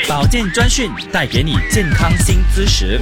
保健专讯带给你健康新知识。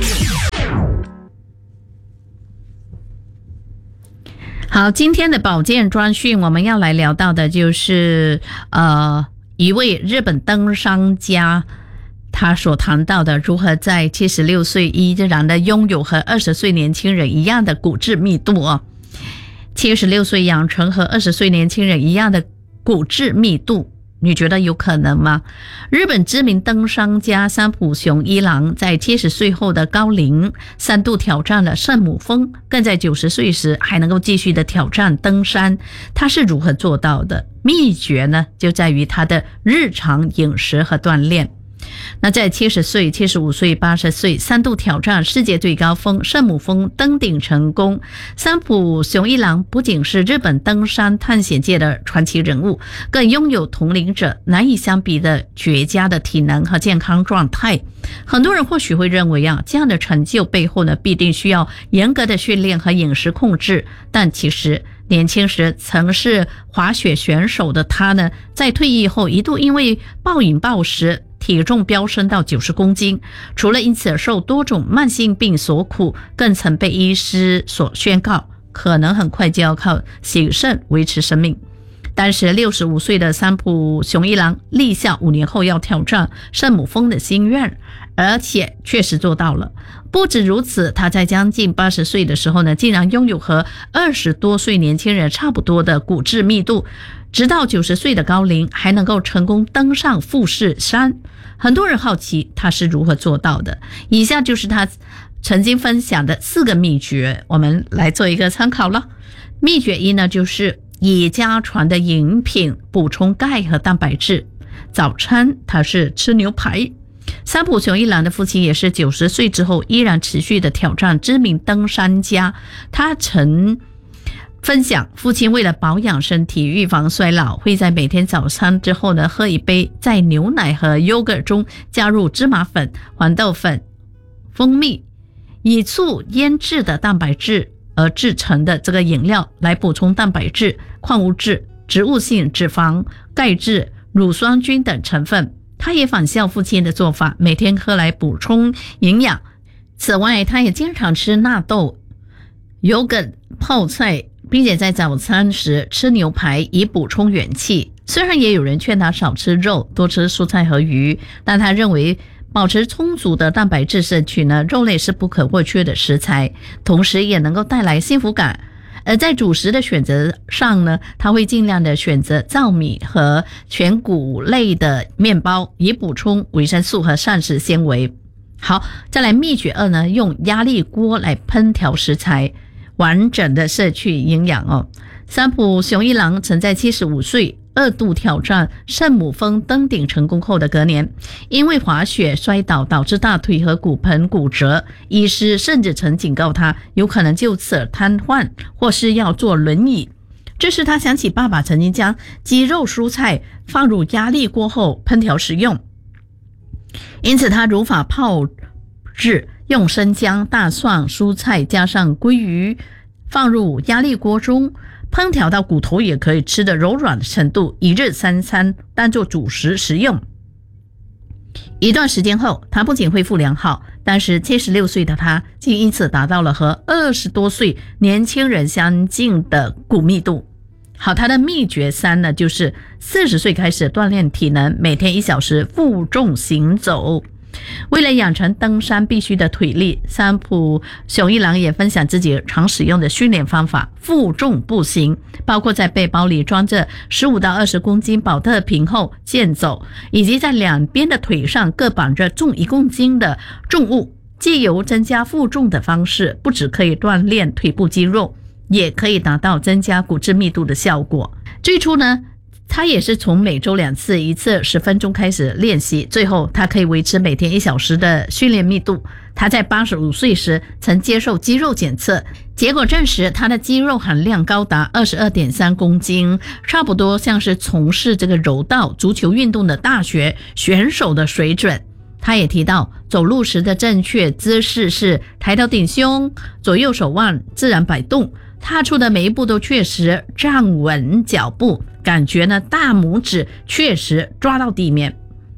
好，今天的保健专讯我们要来聊到的就是一位日本登山家他所谈到的如何在76岁依然的拥有和20岁年轻人一样的骨质密度哦。76岁养成和20岁年轻人一样的骨质密度，你觉得有可能吗？日本知名登山家三浦雄一郎在70岁后的高龄3度挑战了圣母峰，更在90岁时还能够继续的挑战登山。他是如何做到的？秘诀呢，就在于他的日常饮食和锻炼。那在70岁、75岁、80岁3度挑战世界最高峰圣母峰登顶成功。三浦雄一郎不仅是日本登山探险界的传奇人物，更拥有同龄者难以相比的绝佳的体能和健康状态。很多人或许会认为这样的成就背后呢，必定需要严格的训练和饮食控制，但其实年轻时曾是滑雪选手的他呢，在退役后一度因为暴饮暴食体重飙升到90公斤，除了因此受多种慢性病所苦，更曾被医师所宣告可能很快就要靠洗肾维持生命。但是65岁的三浦雄一郎立下5年后要挑战圣母峰的心愿，而且确实做到了。不止如此，他在将近80岁的时候呢，竟然拥有和20多岁年轻人差不多的骨质密度，直到90岁的高龄还能够成功登上富士山。很多人好奇他是如何做到的，以下就是他曾经分享的4个秘诀，我们来做一个参考了。秘诀1呢，就是以家传的饮品补充钙和蛋白质。早餐他是吃牛排。三浦雄一郎的父亲也是90岁之后依然持续的挑战知名登山家，他曾分享父亲为了保养身体预防衰老，会在每天早餐之后呢，喝一杯在牛奶和 yogurt 中加入芝麻粉、黄豆粉、蜂蜜以醋腌制的蛋白质而制成的这个饮料，来补充蛋白质、矿物质、植物性脂肪、钙质、乳酸菌等成分。他也仿效父亲的做法，每天喝来补充营养。此外，他也经常吃纳豆、yogurt、泡菜，并且在早餐时吃牛排以补充元气。虽然也有人劝他少吃肉，多吃蔬菜和鱼，但他认为保持充足的蛋白质摄取呢，肉类是不可或缺的食材，同时也能够带来幸福感。而在主食的选择上呢，他会尽量的选择糙米和全谷类的面包，以补充维生素和膳食纤维。好，再来秘诀2呢，用压力锅来烹调食材，完整的摄取营养哦。三浦雄一郎曾在75岁2度挑战圣母峰登顶成功后的隔年，因为滑雪摔倒导致大腿和骨盆骨折，医师甚至曾警告他有可能就此瘫痪或是要坐轮椅。这时他想起爸爸曾经将鸡肉蔬菜放入压力锅后烹调食用，因此他如法炮制，用生姜、大蒜、蔬菜加上鲑鱼放入压力锅中烹调到骨头也可以吃的柔软的程度，一日3餐当作主食食用。一段时间后，他不仅恢复良好，但是76岁的他竟因此达到了和20多岁年轻人相近的骨密度。好，他的秘诀3呢，就是40岁开始锻炼体能，每天1小时负重行走。为了养成登山必须的腿力，三浦雄一郎也分享自己常使用的训练方法——负重步行，包括在背包里装着15到20公斤保特瓶后健走，以及在两边的腿上各绑着重1公斤的重物。借由增加负重的方式，不只可以锻炼腿部肌肉，也可以达到增加骨质密度的效果。最初呢，他也是从每周2次，1次10分钟开始练习，最后他可以维持每天1小时的训练密度。他在85岁时曾接受肌肉检测，结果证实他的肌肉含量高达 22.3 公斤，差不多像是从事这个柔道、足球运动的大学选手的水准。他也提到，走路时的正确姿势是抬头挺胸，左右手腕自然摆动，踏出的每一步都确实站稳脚步，感觉呢大拇指确实抓到地面。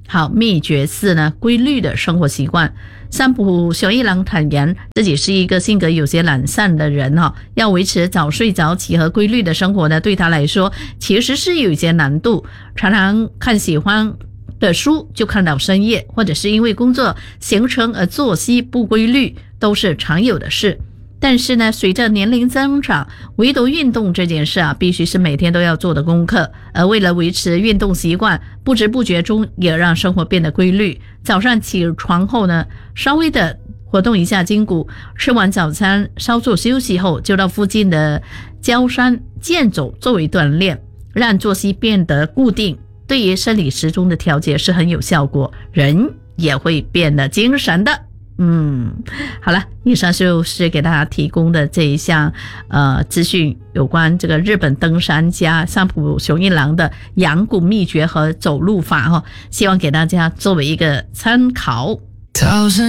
好，秘诀4呢，规律的生活习惯。三浦雄一郎坦言自己是一个性格有些懒散的人要维持早睡早起和规律的生活呢，对他来说其实是有一些难度，常常看喜欢的书就看到深夜，或者是因为工作行程而作息不规律，都是常有的事。但是呢，随着年龄增长，唯独运动这件事必须是每天都要做的功课。而为了维持运动习惯，不知不觉中也让生活变得规律。早上起床后呢，稍微的活动一下筋骨，吃完早餐稍作休息后，就到附近的郊山健走作为锻炼，让作息变得固定，对于生理时钟的调节是很有效果，人也会变得精神的。好了，以上就是给大家提供的这一项资讯，有关这个日本登山家三浦雄一郎的养骨秘诀和走路法希望给大家作为一个参考。